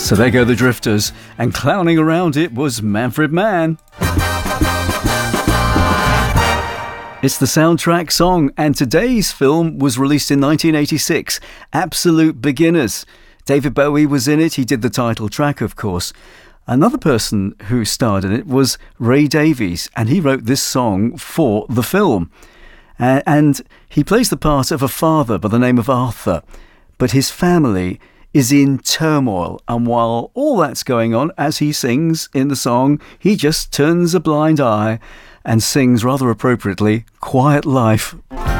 So there go the Drifters, and clowning around it was Manfred Mann. It's the soundtrack song, and today's film was released in 1986, Absolute Beginners. David Bowie was in it. He did the title track, of course. Another person who starred in it was Ray Davies, and he wrote this song for the film. And he plays the part of a father by the name of Arthur, but his family is in turmoil, and while all that's going on, as he sings in the song, he just turns a blind eye and sings rather appropriately, Quiet Life.